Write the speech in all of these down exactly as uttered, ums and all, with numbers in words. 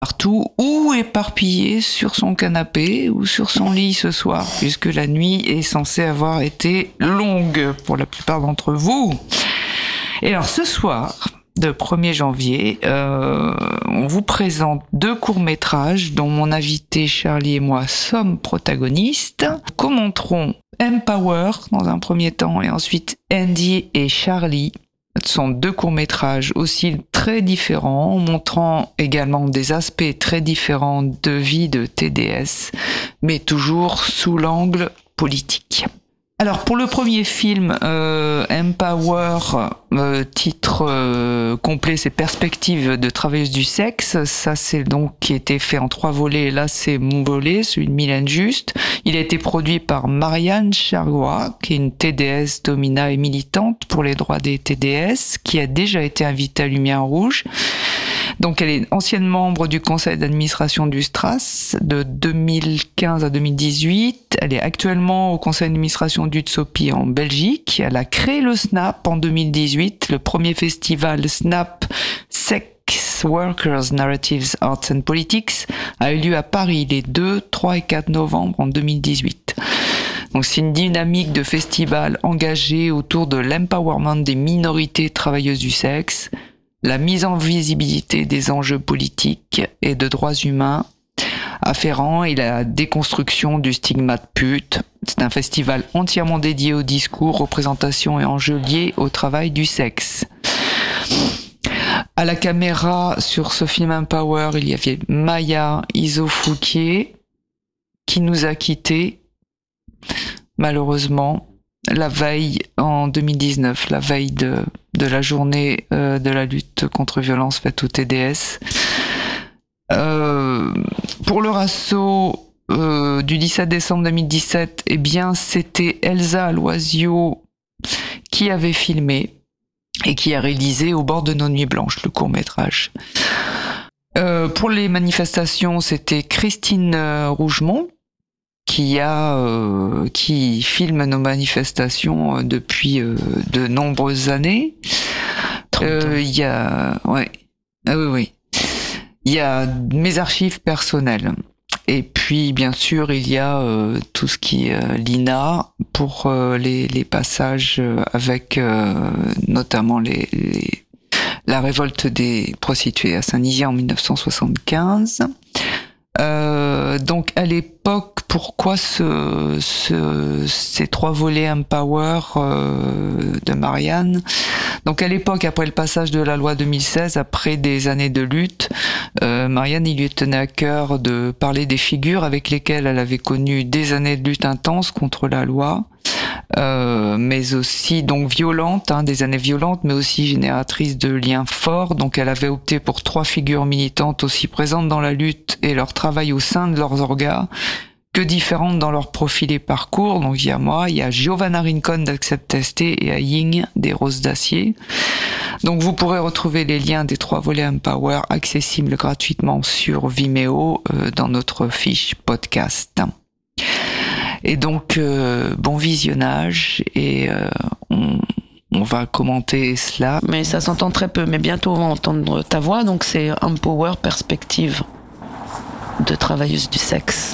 partout ou éparpillé sur son canapé ou sur son lit ce soir, puisque la nuit est censée avoir été longue pour la plupart d'entre vous. Et alors ce soir, le premier janvier, euh, on vous présente deux courts-métrages dont mon invité Charlie et moi sommes protagonistes. Nous commenterons Empower dans un premier temps et ensuite Andy et Charlie. Ce sont deux courts-métrages aussi très différents, montrant également des aspects très différents de vie de T D S, mais toujours sous l'angle politique. Alors pour le premier film, euh, Empower, euh, titre euh, complet, c'est Perspectives de travailleuses du sexe. Ça c'est donc qui a été fait en trois volets. Là c'est mon volet, celui de Mylène Juste. Il a été produit par Marianne Chargois, qui est une T D S domina et militante pour les droits des T D S, qui a déjà été invitée à Lumière Rouge. Donc elle est ancienne membre du conseil d'administration du Stras de deux mille quinze à deux mille dix-huit. Elle est actuellement au conseil d'administration d'Utsopi en Belgique. Elle a créé le SNAP en deux mille dix-huit, le premier festival SNAP Sex Workers Narratives Arts and Politics a eu lieu à Paris les deux, trois et quatre novembre en deux mille dix-huit. Donc c'est une dynamique de festival engagée autour de l'empowerment des minorités travailleuses du sexe, la mise en visibilité des enjeux politiques et de droits humains afférents et la déconstruction du stigmate pute. C'est un festival entièrement dédié au discours, représentations et enjeux liés au travail du sexe. À la caméra, sur ce film Empower, il y avait Maya Isofouquier, qui nous a quittés, malheureusement, la veille en deux mille dix-neuf, la veille de, de la journée euh, de la lutte contre violences faites aux T D S. Euh, pour le rasso euh, du dix-sept décembre deux mille dix-sept, eh bien, c'était Elsa Loisio qui avait filmé et qui a réalisé Au bord de nos nuits blanches, le court-métrage. Euh, pour les manifestations, c'était Christine Rougemont, qui a euh, qui filme nos manifestations euh, depuis euh, de nombreuses années. Il euh, y a ouais ah oui oui il y a mes archives personnelles et puis bien sûr il y a euh, tout ce qui est euh, l'I N A pour euh, les les passages euh, avec euh, notamment les, les la révolte des prostituées à Saint-Nizier en dix-neuf cent soixante-quinze. Euh, donc à l'époque, pourquoi ce, ce, ces trois volets Empower euh, de Marianne? Donc à l'époque, après le passage de la loi deux mille seize, après des années de lutte, euh, Marianne, il lui tenait à cœur de parler des figures avec lesquelles elle avait connu des années de lutte intense contre la loi. Euh, mais aussi donc violente, hein, des années violentes, mais aussi génératrices de liens forts. Donc elle avait opté pour trois figures militantes aussi présentes dans la lutte et leur travail au sein de leurs orgas, que différentes dans leur profil et parcours. Donc il y a moi, il y a Giovanna Rincon d'Accept S T et Ying des Roses d'Acier. Donc vous pourrez retrouver les liens des trois volets Empower accessibles gratuitement sur Vimeo euh, dans notre fiche podcast. Et donc, euh, bon visionnage et euh, on, on va commenter cela. Mais ça s'entend très peu, mais bientôt on va entendre ta voix, donc c'est Empower, perspective de travailleuses du sexe.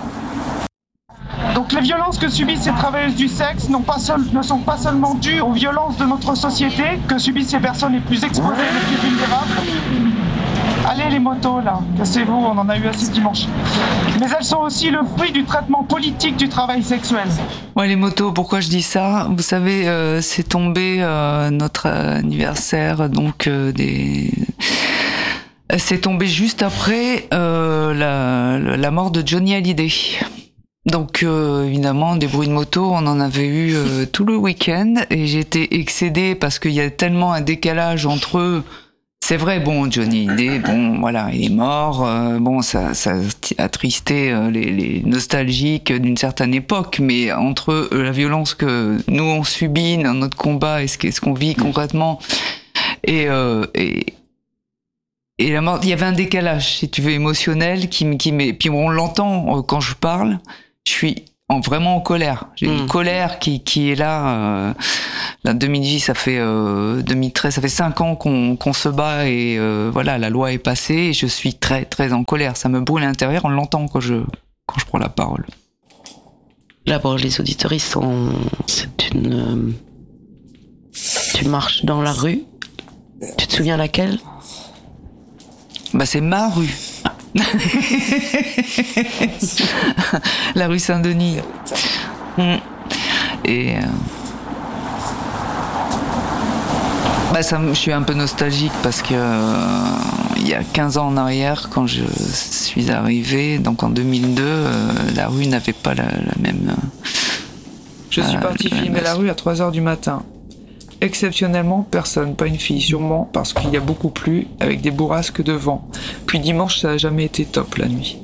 Donc les violences que subissent ces travailleuses du sexe n'ont pas seul, ne sont pas seulement dues aux violences de notre société que subissent ces personnes les plus exposées, les plus vulnérables. Allez les motos là, cassez-vous, on en a eu assez dimanche. Mais elles sont aussi le fruit du traitement politique du travail sexuel. Ouais, les motos, pourquoi je dis ça? Vous savez, euh, c'est tombé euh, notre anniversaire, donc euh, des... C'est tombé juste après euh, la, la mort de Johnny Hallyday. Donc euh, évidemment, des bruits de moto, on en avait eu euh, tout le week-end et j'étais excédée parce qu'il y a tellement un décalage entre eux. C'est vrai, bon, Johnny Hallyday, bon, voilà, il est mort, euh, bon, ça, ça a attristé euh, les, les nostalgiques d'une certaine époque, mais entre euh, la violence que nous on subit dans notre combat et ce qu'est-ce qu'on vit concrètement, et, euh, et et la mort, il y avait un décalage, si tu veux, émotionnel, qui, qui met, puis on l'entend euh, quand je parle. Je suis en vraiment en colère. J'ai mmh. une colère qui qui est là. Euh, la deux mille dix, ça fait euh, deux mille treize, ça fait cinq ans qu'on qu'on se bat et euh, voilà, la loi est passée et je suis très très en colère. Ça me brûle à l'intérieur. On l'entend quand je quand je prends la parole. Là, pour les auditoristes, sont... c'est une. Euh... Tu marches dans la rue. Tu te souviens laquelle? Bah c'est ma rue. La rue Saint-Denis. Et euh... bah ça, je suis un peu nostalgique parce que euh, il y a quinze ans en arrière, quand je suis arrivé, donc en deux mille deux, euh, la rue n'avait pas la, la même. Euh, je suis parti filmer même... la rue à trois heures du matin. Exceptionnellement, personne, pas une fille, sûrement parce qu'il y a beaucoup plu, avec des bourrasques de vent. Puis dimanche, ça n'a jamais été top la nuit.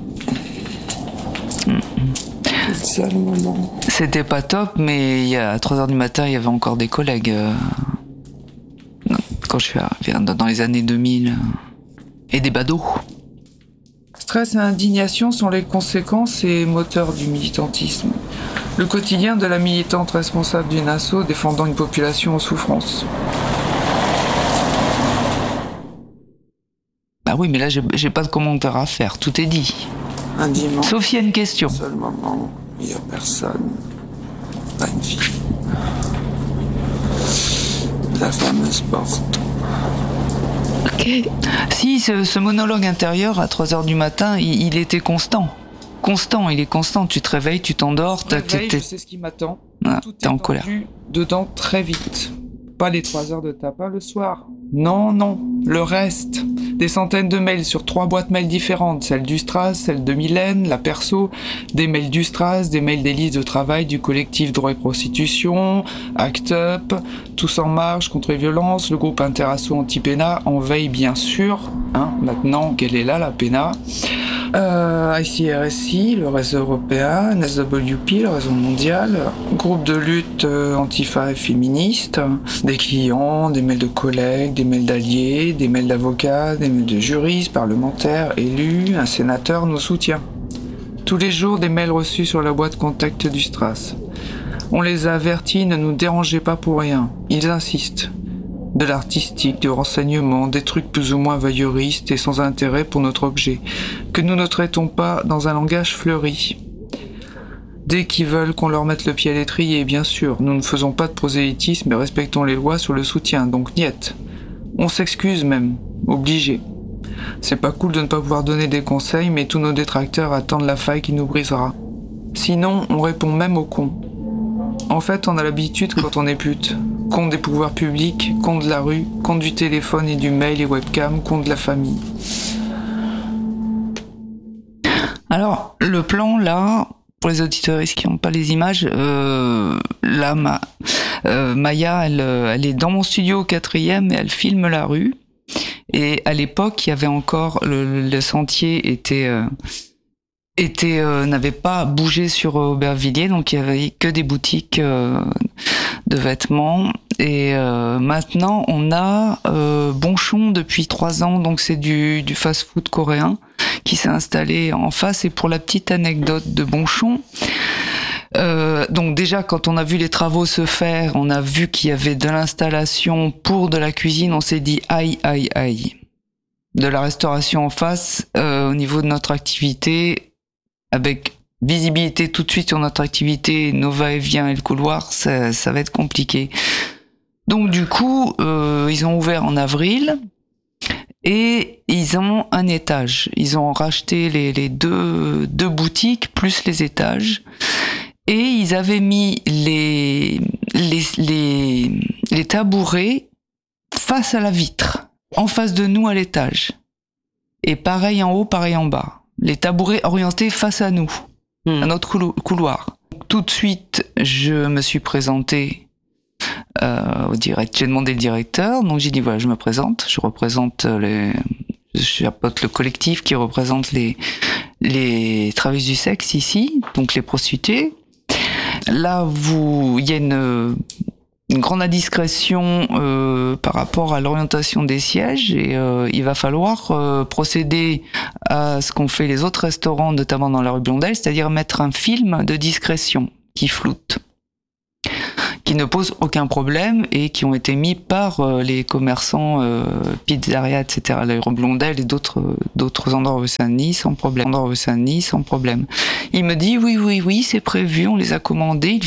Mmh. Mmh. C'est le moment. C'était pas top, mais il y a, à trois heures du matin, il y avait encore des collègues. Euh, quand je suis arrivé dans les années deux mille. Euh, et des badauds. Stress et indignation sont les conséquences et moteurs du militantisme. Le quotidien de la militante responsable d'une asso défendant une population en souffrance. Bah oui, mais là, j'ai, j'ai pas de commentaire à faire. Tout est dit. Un dimanche. Sauf il y a une question. Seul moment, il n'y a personne. Pas une fille. La fameuse porte. Ok. Si, ce, ce monologue intérieur à trois heures du matin, il, il était constant. Constant, il est constant. Tu te réveilles, tu t'endors. Je réveille, je sais ce qui m'attend. Ah, Tout t'es est en colère. Dedans très vite. Pas les trois heures de tapas le soir. Non, non. Le reste. Des centaines de mails sur trois boîtes mails différentes. Celle du Stras, celle de Mylène, la perso. Des mails du Stras, des mails des listes de travail du collectif Droit et Prostitution, Act Up, Tous en marche contre les violences, le groupe Interasso Anti-Péna, en veille bien sûr. Hein, maintenant qu'elle est là, la Péna. Euh, I C R S I, le réseau européen, N S W P, le réseau mondial, groupe de lutte euh, antifa et féministe, des clients, des mails de collègues, des mails d'alliés, des mails d'avocats, des mails de juristes, parlementaires, élus, un sénateur nous soutient. Tous les jours, des mails reçus sur la boîte contact du Stras. On les a avertis, ne nous dérangez pas pour rien. Ils insistent. De l'artistique, du renseignement, des trucs plus ou moins voyeuristes et sans intérêt pour notre objet, que nous ne traitons pas dans un langage fleuri. Dès qu'ils veulent qu'on leur mette le pied à l'étrier, bien sûr, nous ne faisons pas de prosélytisme et respectons les lois sur le soutien, donc niet. On s'excuse même, obligé. C'est pas cool de ne pas pouvoir donner des conseils, mais tous nos détracteurs attendent la faille qui nous brisera. Sinon, on répond même aux cons. En fait, on a l'habitude quand on est pute. Contre des pouvoirs publics, contre de la rue, contre du téléphone et du mail et webcam, contre de la famille. Alors, le plan, là, pour les auditeurs qui n'ont pas les images, euh, là, ma, euh, Maya, elle, elle est dans mon studio au quatrième et elle filme la rue. Et à l'époque, il y avait encore, le, le sentier était... Euh, était euh, n'avait pas bougé sur Aubervilliers, donc il y avait que des boutiques euh, de vêtements. Et euh, maintenant, on a euh, Bonchon depuis trois ans, donc c'est du, du fast-food coréen qui s'est installé en face. Et pour la petite anecdote de Bonchon, euh, donc déjà quand on a vu les travaux se faire, on a vu qu'il y avait de l'installation pour de la cuisine, on s'est dit aïe aïe aïe. De la restauration en face, euh, au niveau de notre activité, avec visibilité tout de suite sur notre activité, nos va-et-vient et le couloir, ça, ça va être compliqué. Donc du coup, euh, ils ont ouvert en avril et ils ont un étage. Ils ont racheté les, les deux, deux boutiques plus les étages et ils avaient mis les, les, les, les tabourets face à la vitre, en face de nous à l'étage. Et pareil en haut, pareil en bas. Les tabourets orientés face à nous, mmh. à notre couloir. Tout de suite, je me suis présenté euh, au direct. J'ai demandé le directeur, donc j'ai dit voilà, je me présente, je représente les, je chapeaute le collectif qui représente les les travailleuses du sexe ici, donc les prostituées. Là, vous, il y a une une grande indiscrétion euh, par rapport à l'orientation des sièges et euh, il va falloir euh, procéder à ce qu'ont fait les autres restaurants, notamment dans la rue Blondel, c'est-à-dire mettre un film de discrétion qui floute, qui ne pose aucun problème et qui ont été mis par euh, les commerçants euh, pizzerias, et cetera, la rue Blondel et d'autres d'autres endroits rue Saint-Denis sans problème. Endroits rue Saint-Denis sans problème. Il me dit oui, oui, oui, c'est prévu, on les a commandés.